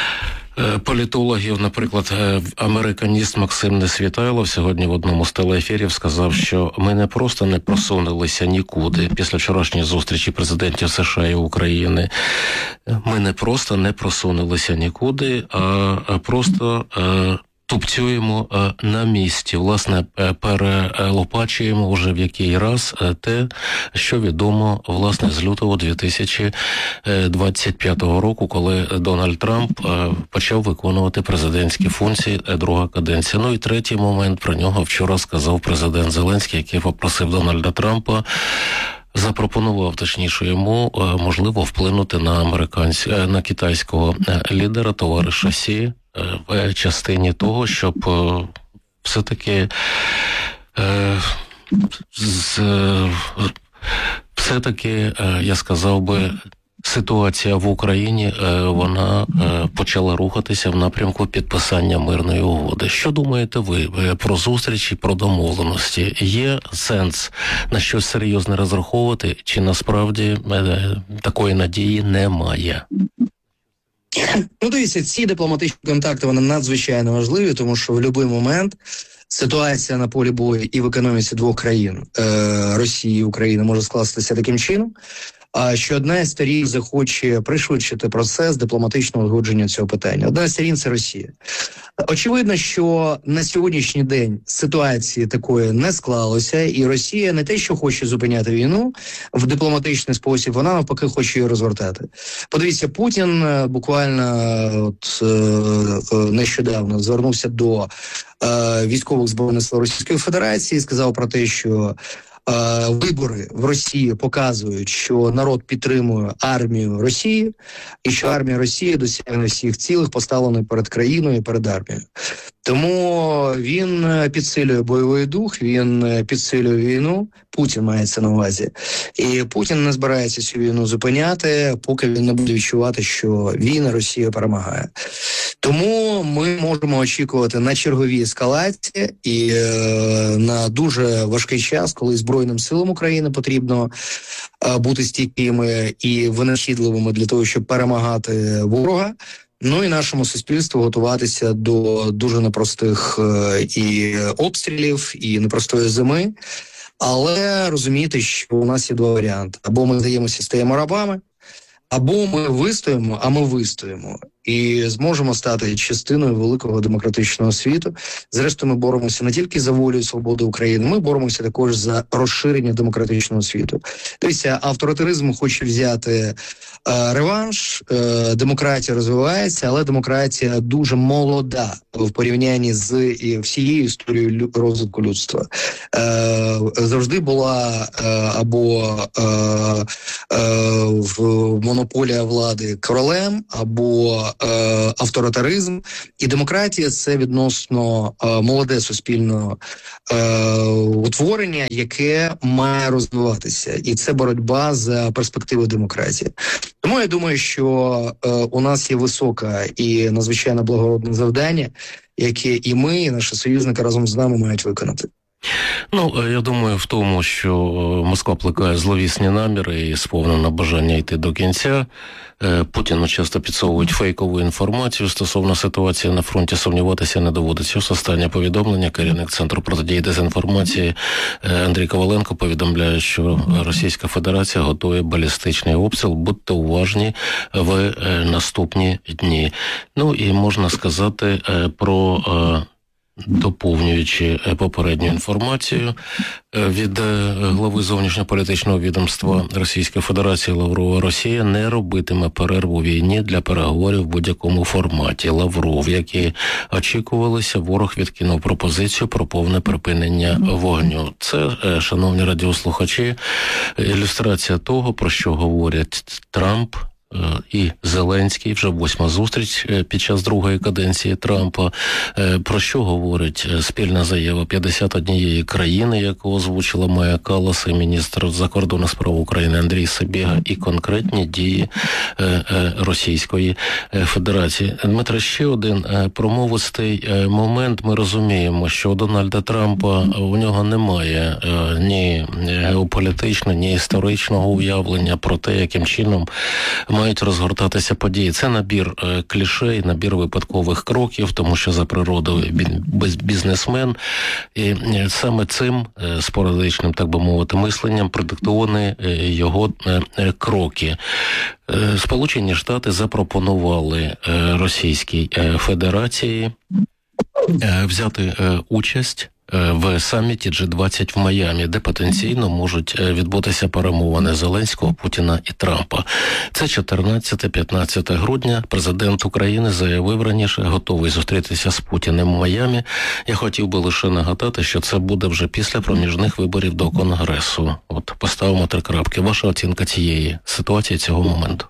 політологів, наприклад, американіст Максим Несвітайлов сьогодні в одному з телеефірів сказав, що ми не просто не просунулися нікуди після вчорашньої зустрічі президентів США і України. Ми не просто не просунулися нікуди, а просто тупцюємо на місці, власне, перелопачуємо вже в який раз те, що відомо, власне, з лютого дві тисячі двадцять п'ятого року, коли Дональд Трамп почав виконувати президентські функції, друга каденція. Ну і третій момент, про нього вчора сказав президент Зеленський, який попросив Дональда Трампа, запропонував, точніше, йому, можливо, вплинути на американсь... на китайського лідера, товариша Сі, в частині того, щоб все-таки з... все-таки, я сказав би, ситуація в Україні, вона почала рухатися в напрямку підписання мирної угоди. Що думаєте ви про зустрічі, про домовленості? Є сенс на щось серйозне розраховувати, чи насправді такої надії немає? Ну, дивіться, ці дипломатичні контакти, вони надзвичайно важливі, тому що в будь-який момент ситуація на полі бою і в економіці двох країн, е, Росії і України, може скластися таким чином, а що одна із сторін захоче пришвидшити процес дипломатичного узгодження цього питання. Одна із сторін – це Росія. Очевидно, що на сьогоднішній день ситуації такої не склалося, і Росія не те, що хоче зупиняти війну в дипломатичний спосіб, вона навпаки хоче її розвертати. Подивіться, Путін буквально от, е, нещодавно звернувся до е, військових збройних сил Російської Федерації і сказав про те, що Е, вибори в Росії показують, що народ підтримує армію Росії і що армія Росії досягне всіх цілих, поставлених перед країною і перед армією. Тому він підсилює бойовий дух, він підсилює війну, Путін мається на увазі. І Путін не збирається цю війну зупиняти, поки він не буде відчувати, що він, Росія перемагає. Тому ми можемо очікувати на чергові ескалації і е, на дуже важкий час, коли Збройним силам України потрібно е, бути стійкими і винахідливими для того, щоб перемагати ворога. Ну і нашому суспільству готуватися до дуже непростих е, і обстрілів, і непростої зими. Але розумієте, що у нас є два варіанти. Або ми здаємося, стаємо рабами, або ми вистоїмо, а ми вистоїмо. і зможемо стати частиною великого демократичного світу. Зрештою, ми боремося не тільки за волю і свободу України, ми боремося також за розширення демократичного світу. Дивіться, авторитаризм хоче взяти е, реванш, е, демократія розвивається, але демократія дуже молода в порівнянні з і всією історією лю- розвитку людства. Е, завжди була е, або е, е, в монополія влади королем, або е, авторитаризм. І демократія – це відносно е, молоде суспільне е, утворення, яке має розвиватися. І це боротьба за перспективи демократії. Тому я думаю, що е, у нас є високе і надзвичайно благородне завдання, яке і ми, і наші союзники разом з нами мають виконати. Ну, я думаю, в тому, що Москва плекає зловісні наміри і сповнена бажання йти до кінця. Путіну часто підсовують фейкову інформацію стосовно ситуації на фронті. Сумніватися не доводиться. Ось останнє повідомлення. Керівник Центру протидії дезінформації Андрій Коваленко повідомляє, що Російська Федерація готує балістичний обстріл. Будьте уважні в наступні дні. Ну і можна сказати про... доповнюючи попередню інформацію від глави зовнішньополітичного відомства Російської Федерації Лаврова, Росія не робитиме перерву у війні для переговорів в будь-якому форматі. Лавров, які очікувалися, ворог відкинув пропозицію про повне припинення вогню. Це, шановні радіослухачі, ілюстрація того, про що говорять Трамп і Зеленський, вже восьма зустріч під час другої каденції Трампа. Про що говорить спільна заява п'ятдесят однієї країни, яку озвучила Майя Каллас і міністр закордонних справ України Андрій Сибіга, і конкретні дії Російської Федерації. Дмитро, ще один промовистий момент. Ми розуміємо, що у Дональда Трампа у нього немає ні геополітичного, ні історичного уявлення про те, яким чином мають розгортатися події. Це набір е, клішей, набір випадкових кроків, тому що за природою він бізнесмен. І е, саме цим е, спорадичним, так би мовити, мисленням продиктовані е, його е, е, кроки. Е, Сполучені Штати запропонували е, Російській е, Федерації е, взяти е, участь в саміті джі двадцять в Майамі, де потенційно можуть відбутися перемовини Зеленського, Путіна і Трампа. Це чотирнадцяте-п'ятнадцяте грудня. Президент України заявив раніше, готовий зустрітися з Путіним в Майамі. Я хотів би лише нагадати, що це буде вже після проміжних виборів до Конгресу. От поставимо три крапки. Ваша оцінка цієї ситуації, цього моменту?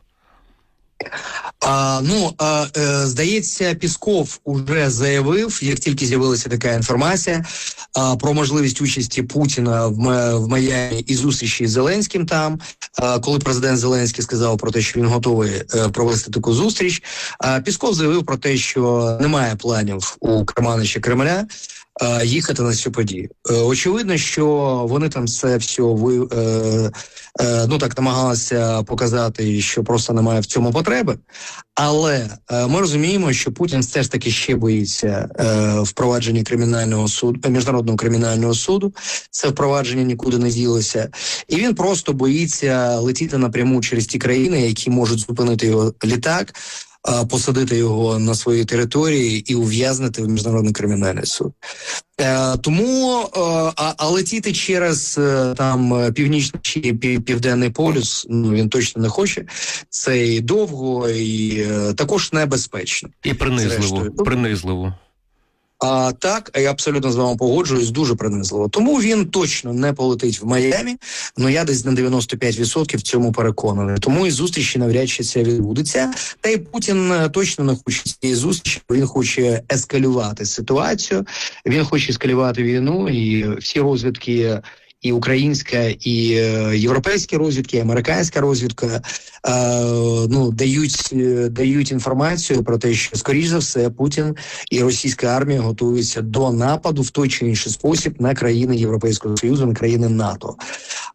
А, ну, а, е, здається, Пісков уже заявив, як тільки з'явилася така інформація, а, про можливість участі Путіна в, в Майамі і зустрічі з Зеленським там, а, коли президент Зеленський сказав про те, що він готовий е, провести таку зустріч. А Пісков заявив про те, що немає планів у керманича Кремля е, їхати на цю подію. Е, очевидно, що вони там це все ви, е, е, ну так намагалися показати, що просто немає в цьому потреби. Але е, ми розуміємо, що Путін все ж таки ще боїться е, впровадження кримінального суду, міжнародного кримінального суду. Це впровадження нікуди не ділося. І він просто боїться летіти напряму через ті країни, які можуть зупинити його літак, е, посадити його на своїй території і ув'язнити в міжнародний кримінальний суд. Е, тому, е, а, а летіти через е, там північний чи пів, південний полюс, ну він точно не хоче. Це і довго, і е, також небезпечно. І принизливо. принизливо. А так, я абсолютно з вами погоджуюсь, дуже принизливо. Тому він точно не полетить в Майамі, ну я десь на дев'яносто п'ять відсотків в цьому переконаний. Тому і зустрічі навряд чи це відбудеться. Та й Путін точно не хоче цієї зустрічі, він хоче ескалювати ситуацію, він хоче ескалювати війну, і всі розвідки, і українська, і е, європейські розвідки, і американська розвідка е, ну, дають, е, дають інформацію про те, що, скоріш за все, Путін і російська армія готуються до нападу в той чи інший спосіб на країни Європейського Союзу, на країни НАТО.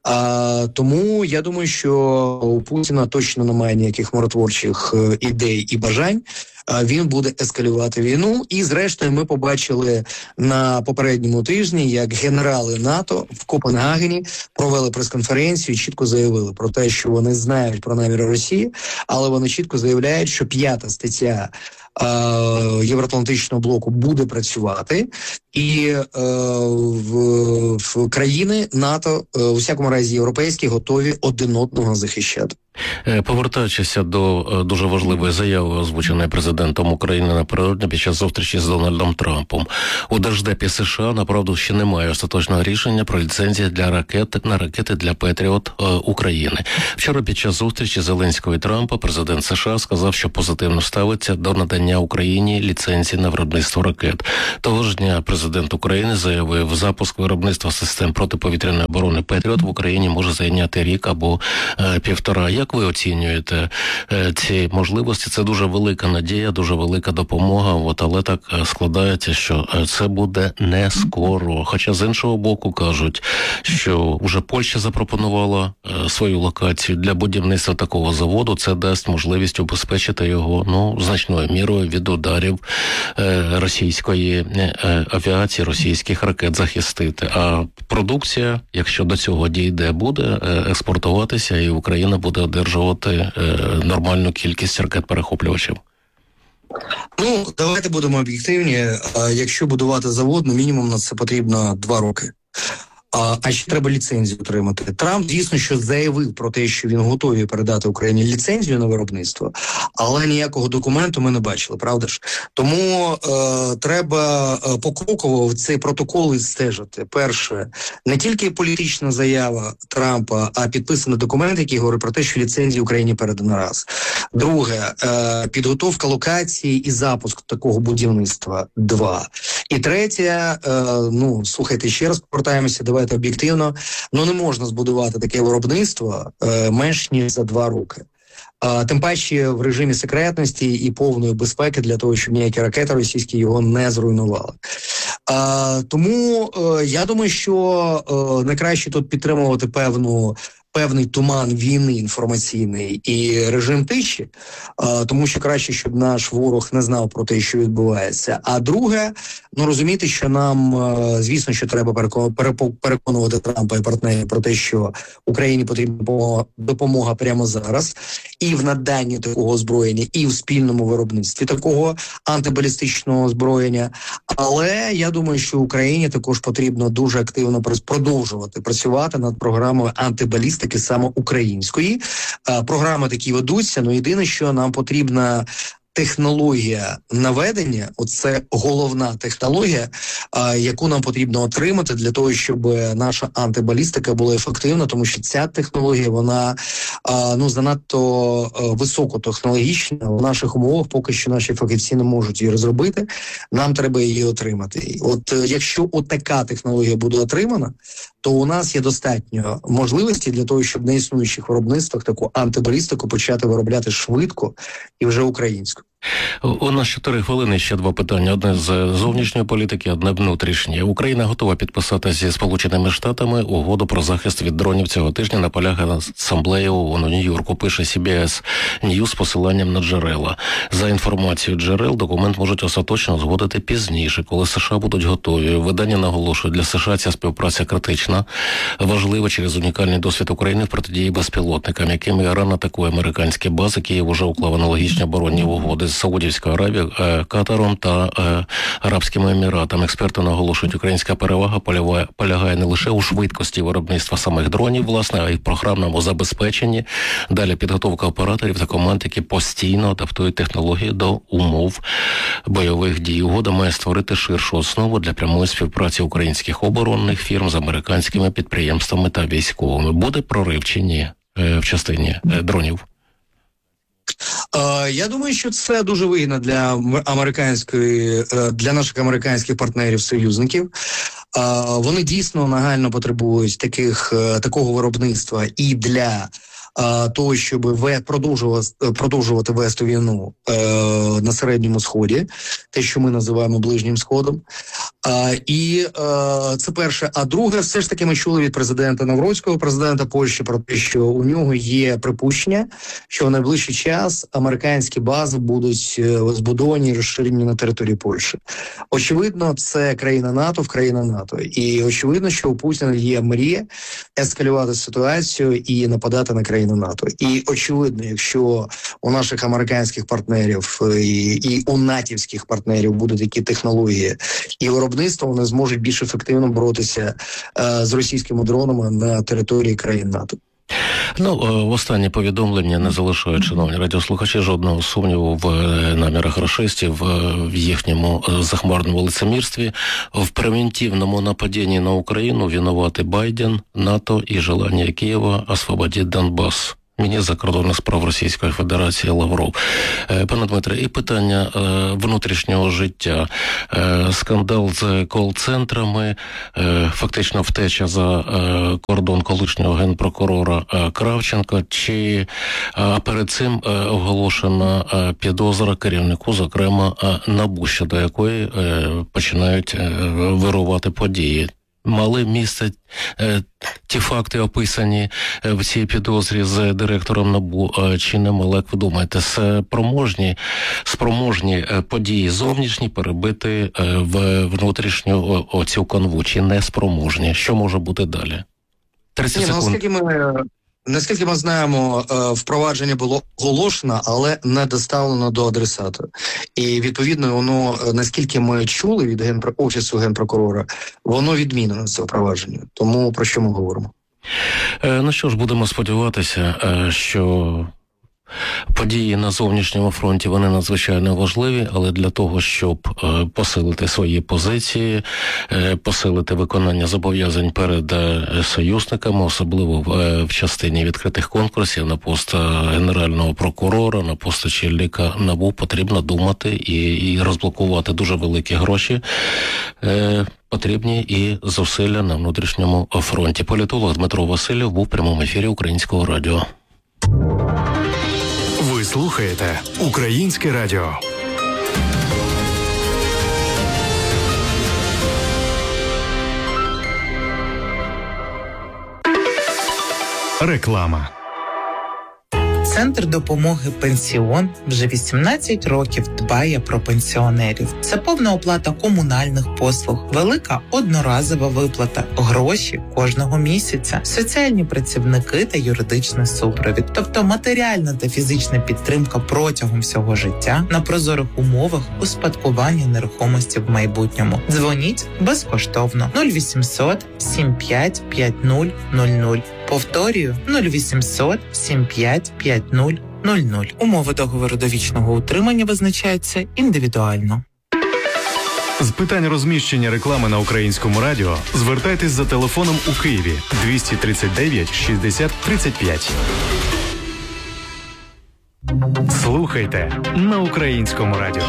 А, тому я думаю, що у Путіна точно немає ніяких миротворчих е, ідей і бажань. А, він буде ескалювати війну. І зрештою ми побачили на попередньому тижні, як генерали НАТО в Копенгагені провели прес-конференцію і чітко заявили про те, що вони знають про наміри Росії, але вони чітко заявляють, що п'ята стаття Євроатлантичного блоку буде працювати, і е, в, в країни НАТО, е, у всякому разі європейські, готові один одного захищати. Повертаючися до дуже важливої заяви, озвученої президентом України напередодні під час зустрічі з Дональдом Трампом. У Держдепі США, направду, ще немає остаточного рішення про ліцензії для ракет на ракети для Петріот е, України. Вчора під час зустрічі Зеленського і Трампа президент США сказав, що позитивно ставиться до надання Україні ліцензії на виробництво ракет. Того ж дня президент України заявив, запуск виробництва систем протиповітряної оборони Петріот в Україні може зайняти рік або е, півтора. Як ви оцінюєте е, ці можливості? Це дуже велика надія, дуже велика допомога, от, але так складається, що це буде не скоро. Хоча з іншого боку кажуть, що вже Польща запропонувала е, свою локацію для будівництва такого заводу. Це дасть можливість убезпечити його, ну, значною мірою від ударів е, російської е, авіації, російських ракет захистити. А продукція, якщо до цього дійде, буде е, експортуватися, і Україна буде одержувати е, нормальну кількість ракет-перехоплювачів. Ну, давайте будемо об'єктивні. Якщо будувати завод, ну, мінімум на це потрібно два роки. А, а ще треба ліцензію отримати. Трамп, звісно, що заявив про те, що він готовий передати Україні ліцензію на виробництво, але ніякого документу ми не бачили, правда ж? Тому е, треба е, покроково в цей протокол стежити. Перше, не тільки політична заява Трампа, а підписаний документ, який говорить про те, що ліцензію Україні передано раз. Друге, е, підготовка локації і запуск такого будівництва. Два. І третє, е, ну, слухайте, ще раз повертаємося, давайте об'єктивно, ну не можна збудувати таке виробництво е, менш ніж за два роки. А, тим паче в режимі секретності і повної безпеки для того, щоб ніякі ракети російські його не зруйнували. А, тому е, я думаю, що е, найкраще тут підтримувати певну певний туман війни інформаційний і режим тиші, а, тому що краще, щоб наш ворог не знав про те, що відбувається. А друге, ну розуміти, що нам, а, звісно, що треба переконувати Трампа і партнерів про те, що Україні потрібна допомога прямо зараз, і в наданні такого озброєння, і в спільному виробництві такого антибалістичного озброєння. Але я думаю, що Україні також потрібно дуже активно продовжувати працювати над програмою антибалістики, саме української. Програми такі ведуться, але єдине, що нам потрібна технологія наведення, оце головна технологія, а, яку нам потрібно отримати для того, щоб наша антибалістика була ефективна, тому що ця технологія, вона а, ну занадто а, високотехнологічна. В наших умовах поки що наші фахівці не можуть її розробити, нам треба її отримати. От якщо отака технологія буде отримана, то у нас є достатньо можливості для того, щоб на існуючих виробництвах таку антибалістику почати виробляти швидко і вже українською. У нас чотири хвилини, ще два питання. Одне з зовнішньої політики, одне внутрішнє. Україна готова підписати зі Сполученими Штатами угоду про захист від дронів цього тижня на полях асамблеї ООН у Нью-Йорку, пише Сі Бі Ес Ньюс з посиланням на джерела. За інформацією джерел, документ можуть остаточно узгодити пізніше, коли США будуть готові. Видання наголошує, для США ця співпраця критична, важлива через унікальний досвід України в протидії безпілотникам, якими Іран атакує американські бази. Київ уже уклав аналогічні оборонні угоди з Саудівською Аравією, Катаром та е, Арабськими Еміратами. Експерти наголошують, українська перевага полягає, полягає не лише у швидкості виробництва самих дронів, власне, а й в програмному забезпеченні. Далі підготовка операторів та команд, які постійно адаптують технології до умов бойових дій. Угода має створити ширшу основу для прямої співпраці українських оборонних фірм з американськими підприємствами та військовими. Буде прорив чи ні е, в частині е, дронів? Я думаю, що це дуже вигідно для американської, для наших американських партнерів-союзників. Вони дійсно нагально потребують таких, такого виробництва і для а, того, щоб ве, продовжувати, продовжувати вести війну е, на Середньому Сході, те, що ми називаємо Ближнім Сходом. А, і е, це перше. А друге, все ж таки ми чули від президента Навроцького, президента Польщі, про те, що у нього є припущення, що в найближчий час американські бази будуть збудовані і розширені на території Польщі. Очевидно, це країна НАТО в країна НАТО. І очевидно, що у Путіна є мрія ескалювати ситуацію і нападати на країну НАТО. І очевидно, якщо у наших американських партнерів і, і у натівських партнерів будуть такі технології і виробництво, вони зможуть більш ефективно боротися е, з російськими дронами на території країн НАТО. Ну, в останнє повідомлення не залишають, шановні радіослухачі, жодного сумніву в намірах рашистів, в їхньому захмарному лицемірстві. В превентивному нападінні на Україну винувати Байден, НАТО і желання Києва освободити Донбас. Міністр закордонних справ Російської Федерації Лавров. Пане Дмитре, і питання е, внутрішнього життя. Е, скандал з кол-центрами, е, фактично втеча за е, кордон колишнього генпрокурора е, Кравченка, чи е, перед цим е, оголошена е, підозра керівнику, зокрема е, НАБУ, щодо якої е, починають е, вирувати події. Мали місце е, ті факти, описані е, в цій підозрі з директором НАБУ, е, чи не мали, як ви думаєте, спроможні, спроможні е, події зовнішні перебити е, в внутрішню о, оцю канву, чи не спроможні? Що може бути далі? тридцять Ні, секунд. наскільки ми, наскільки ми знаємо, впровадження було оголошено, але не доставлено до адресата. І, відповідно, воно, наскільки ми чули від генпро... Офісу Генпрокурора, воно відмінено, це впровадження. Тому про що ми говоримо? Е, ну що ж, будемо сподіватися, е, що події на зовнішньому фронті, вони надзвичайно важливі, але для того, щоб е, посилити свої позиції, е, посилити виконання зобов'язань перед е, союзниками, особливо в, е, в частині відкритих конкурсів на пост генерального прокурора, на пост очільника НАБУ, потрібно думати і, і розблокувати дуже великі гроші. Е, Потрібні і зусилля на внутрішньому фронті. Політолог Дмитро Васильєв був в прямому ефірі Українського радіо. Ви слухаєте Українське радіо. Реклама. Центр допомоги «Пенсіон» вже вісімнадцять років дбає про пенсіонерів. Це повна оплата комунальних послуг, велика одноразова виплата, гроші кожного місяця, соціальні працівники та юридичний супровід. Тобто матеріальна та фізична підтримка протягом всього життя на прозорих умовах успадкування нерухомості в майбутньому. Дзвоніть безкоштовно нуль вісімсот сімдесят п'ять п'ятдесят нуль нуль нуль. Повторюю, нуль вісімсот сімдесят п'ять п'ятдесят нуль нуль нуль. Умови договору довічного утримання визначаються індивідуально. З питань розміщення реклами на Українському радіо звертайтесь за телефоном у Києві двісті тридцять дев'ять шістдесят тридцять п'ять. Слухайте на Українському радіо.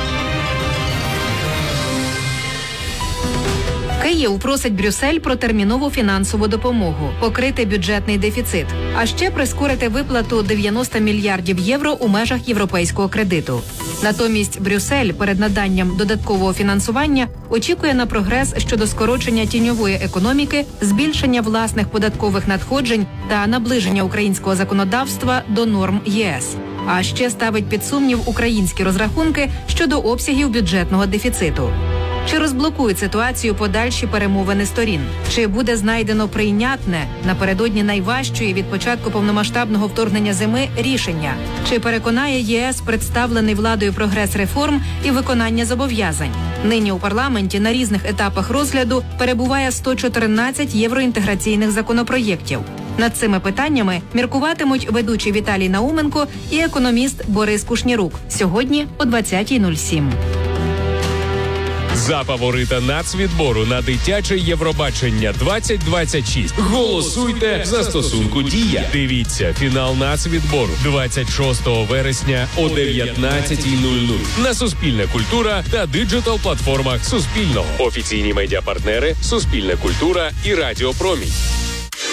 Київ просить Брюссель про термінову фінансову допомогу, покрити бюджетний дефіцит, а ще прискорити виплату дев'яносто мільярдів євро у межах європейського кредиту. Натомість Брюссель перед наданням додаткового фінансування очікує на прогрес щодо скорочення тіньової економіки, збільшення власних податкових надходжень та наближення українського законодавства до норм ЄС. А ще ставить під сумнів українські розрахунки щодо обсягів бюджетного дефіциту. Чи розблокують ситуацію подальші перемовини сторін? Чи буде знайдено прийнятне напередодні найважчої від початку повномасштабного вторгнення зими рішення? Чи переконає ЄС представлений владою прогрес реформ і виконання зобов'язань? Нині у парламенті на різних етапах розгляду перебуває сто чотирнадцять євроінтеграційних законопроєктів. Над цими питаннями міркуватимуть ведучий Віталій Науменко і економіст Борис Кушнірук. Сьогодні о двадцятій нуль сім. За фаворита нацвідбору на дитяче Євробачення двадцять двадцять шість. Голосуйте в застосунку «Дія». Дивіться фінал нацвідбору двадцять шостого вересня о дев'ятнадцятій нуль нуль на Суспільне культура та диджитал-платформах Суспільного. Офіційні медіапартнери Суспільне культура і Радіо Промінь.